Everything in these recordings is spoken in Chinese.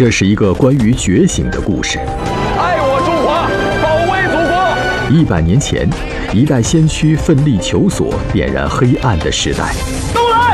这是一个关于觉醒的故事。 爱我中华，保卫祖国。 100年前，一代先驱奋力求索，点燃黑暗的时代。 都来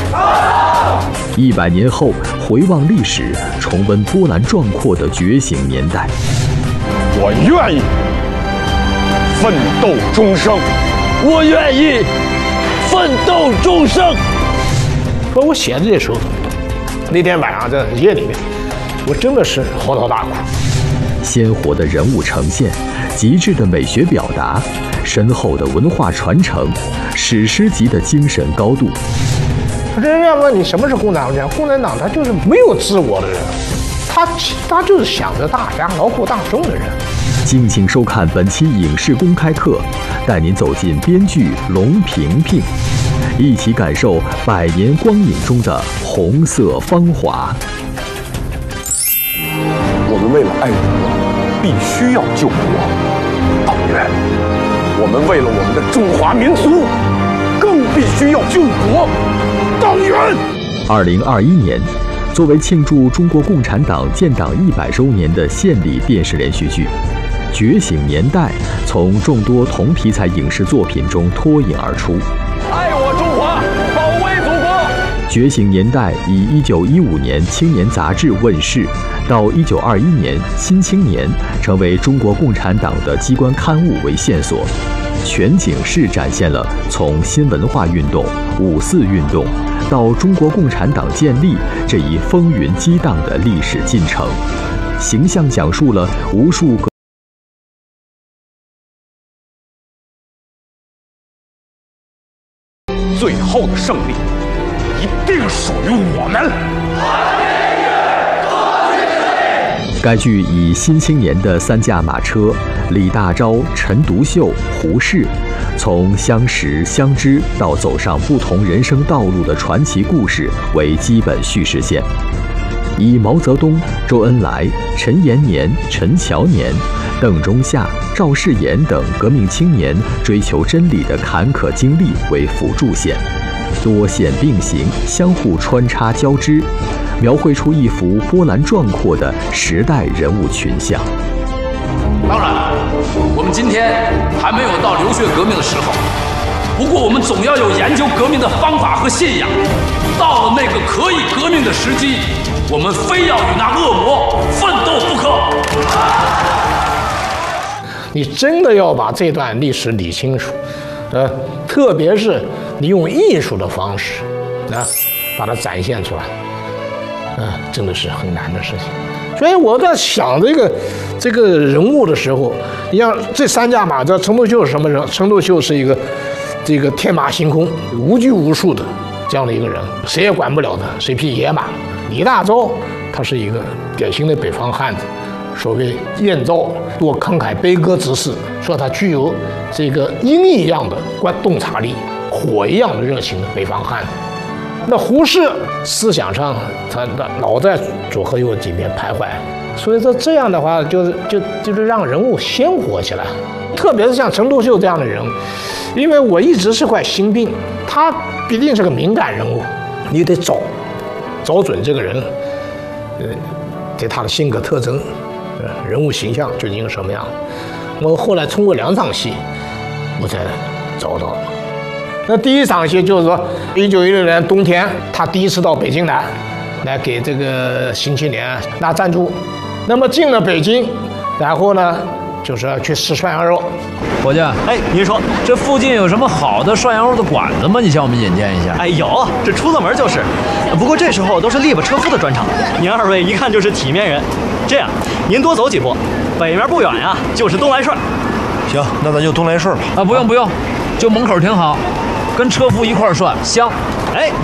！100年后，回望历史，重温波澜壮阔的觉醒年代。 我愿意奋斗终生，我愿意奋斗终生。 说我写的这首，那天晚上在夜里面，我真的是嚎啕大哭。 鲜活的人物呈现，极致的美学表达，深厚的文化传承，史诗级的精神高度。 人家问你什么是共产党？共产党他就是没有自我的人，他就是想着大家劳苦大众的人。 敬请收看本期影视公开课，带您走进编剧龙萍萍，一起感受100年光影中的红色芳华。 我们为了爱国，必须要救国。党员，我们为了我们的中华民族，更必须要救国。党员。 2021年，作为庆祝中国共产党建党100周年的献礼电视连续剧《觉醒年代》从众多同题材影视作品中脱颖而出。 爱我中华，保卫祖国。 《觉醒年代》以1915年《青年》杂志问世，到1921年《新青年》成为中国共产党的机关刊物为线索，全景式展现了从新文化运动、5·4运动到中国共产党建立这一风云激荡的历史进程，形象讲述了无数个最后的胜利一定属于我们。 该剧以《新青年》的3驾马车李大钊、陈独秀、胡适，从相识相知到走上不同人生道路的传奇故事为基本叙事线，以毛泽东、周恩来、陈延年、陈乔年、邓中夏、赵世炎等革命青年追求真理的坎坷经历为辅助线，多线并行，相互穿插交织，描绘出一幅波澜壮阔的时代人物群像。 当然，我们今天还没有到流血革命的时候，不过我们总要有研究革命的方法和信仰。到了那个可以革命的时机，我们非要与那恶魔奋斗不可。 你真的要把这段历史理清楚，特别是你用艺术的方式，把它展现出来，真的是很难的事情。所以我在想这个人物的时候，你像这3驾马车，陈独秀是什么人？陈独秀是一个这个天马行空、无拘无束的这样的一个人，谁也管不了他，是一匹野马。李大钊他是一个典型的北方汉子，所谓燕赵多慷慨悲歌之士，说他具有这个鹰一样的洞察力，火一样的热情的北方汉子。那胡适思想上他老在左和右几边徘徊，所以说这样的话就是让人物鲜活起来，特别是像陈独秀这样的人，因为我一直是块心病，他必定是个敏感人物，你得找准这个人，对他的性格特征，人物形象究竟是什么样。我后来通过2场戏，我才找到了。那第一场戏就是说，1916年冬天，他第一次到北京来给这个《新青年》拿赞助。那么进了北京，然后呢，就是要去吃涮羊肉。 伙计，您说这附近有什么好的涮羊肉的馆子吗？你向我们引荐一下。 有，这出了门就是。不过这时候都是力巴车夫的专场，您2位一看就是体面人。这样，您多走几步，北面不远呀，就是东来顺。 行，那咱就东来顺吧。 不用，就门口挺好，跟车夫一块儿涮香。